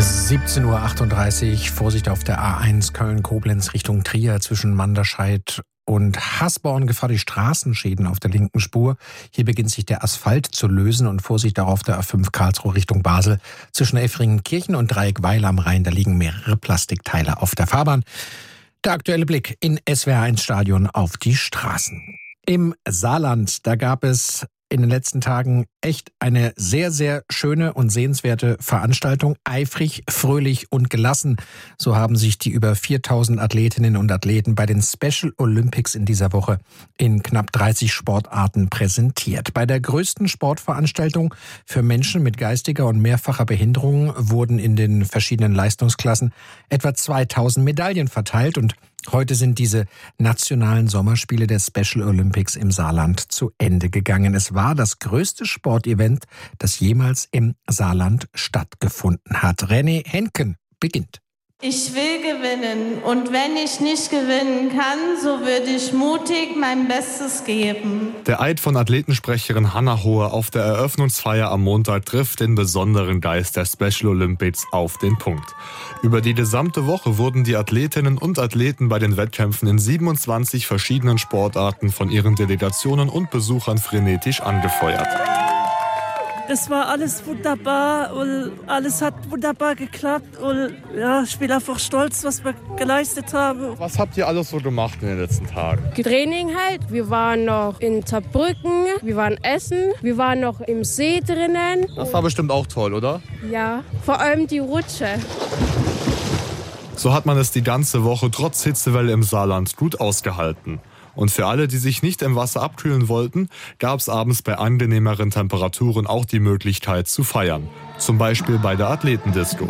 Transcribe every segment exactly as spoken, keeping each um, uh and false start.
siebzehn Uhr achtunddreißig, Vorsicht auf der A eins Köln-Koblenz Richtung Trier zwischen Manderscheid und Hasborn. Gefahr durch Straßenschäden auf der linken Spur. Hier beginnt sich der Asphalt zu lösen und Vorsicht auch auf der A fünf Karlsruhe Richtung Basel. Zwischen Effringenkirchen und Dreieckweil am Rhein, da liegen mehrere Plastikteile auf der Fahrbahn. Der aktuelle Blick in S W R eins Stadion auf die Straßen. Im Saarland, da gab es in den letzten Tagen echt eine sehr, sehr schöne und sehenswerte Veranstaltung. Eifrig, fröhlich und gelassen. So haben sich die über viertausend Athletinnen und Athleten bei den Special Olympics in dieser Woche in knapp dreißig Sportarten präsentiert. Bei der größten Sportveranstaltung für Menschen mit geistiger und mehrfacher Behinderung wurden in den verschiedenen Leistungsklassen etwa zweitausend Medaillen verteilt und heute sind diese nationalen Sommerspiele der Special Olympics im Saarland zu Ende gegangen. Es war das größte Sportevent, das jemals im Saarland stattgefunden hat. René Henken beginnt. Ich will gewinnen und wenn ich nicht gewinnen kann, so würde ich mutig mein Bestes geben. Der Eid von Athletensprecherin Hannah Hohe auf der Eröffnungsfeier am Montag trifft den besonderen Geist der Special Olympics auf den Punkt. Über die gesamte Woche wurden die Athletinnen und Athleten bei den Wettkämpfen in siebenundzwanzig verschiedenen Sportarten von ihren Delegationen und Besuchern frenetisch angefeuert. Es war alles wunderbar und alles hat wunderbar geklappt und ja, ich bin einfach stolz, was wir geleistet haben. Was habt ihr alles so gemacht in den letzten Tagen? Training halt. Wir waren noch in Saarbrücken, wir waren essen, wir waren noch im See drinnen. Das war bestimmt auch toll, oder? Ja, vor allem die Rutsche. So hat man es die ganze Woche trotz Hitzewelle im Saarland gut ausgehalten. Und für alle, die sich nicht im Wasser abkühlen wollten, gab es abends bei angenehmeren Temperaturen auch die Möglichkeit zu feiern. Zum Beispiel bei der Athletendisco.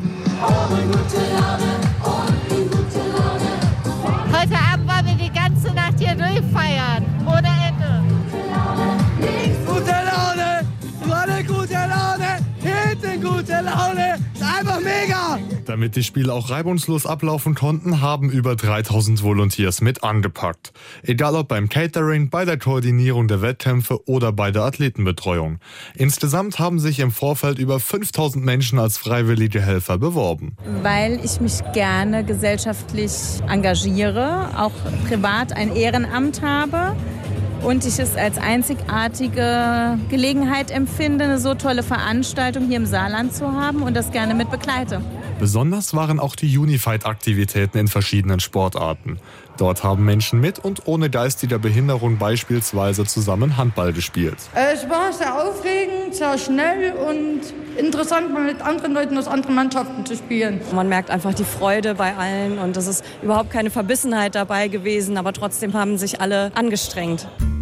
Heute Abend wollen wir die ganze Nacht hier durchfeiern. Ohne Ende. Gute Laune, alle gute Laune, hinten gute Laune. Ist einfach mega. Damit die Spiele auch reibungslos ablaufen konnten, haben über dreitausend Volunteers mit angepackt. Egal ob beim Catering, bei der Koordinierung der Wettkämpfe oder bei der Athletenbetreuung. Insgesamt haben sich im Vorfeld über fünftausend Menschen als freiwillige Helfer beworben. Weil ich mich gerne gesellschaftlich engagiere, auch privat ein Ehrenamt habe. Und ich es als einzigartige Gelegenheit empfinde, eine so tolle Veranstaltung hier im Saarland zu haben und das gerne mit begleite. Besonders waren auch die Unified-Aktivitäten in verschiedenen Sportarten. Dort haben Menschen mit und ohne geistiger Behinderung beispielsweise zusammen Handball gespielt. Es war sehr aufregend, sehr schnell und interessant, mal mit anderen Leuten aus anderen Mannschaften zu spielen. Man merkt einfach die Freude bei allen und es ist überhaupt keine Verbissenheit dabei gewesen, aber trotzdem haben sich alle angestrengt.